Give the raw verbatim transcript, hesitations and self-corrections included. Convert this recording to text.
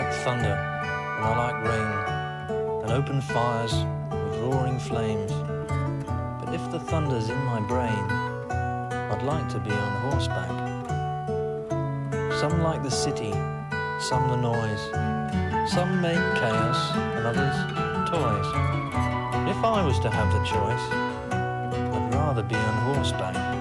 like thunder, and I like rain, and open fires with roaring flames. But if the thunder's in my brain, I'd like to be on horseback. Some like the city, some the noise. Some make chaos, and others toys. If I was to have the choice, I'd rather be on horseback.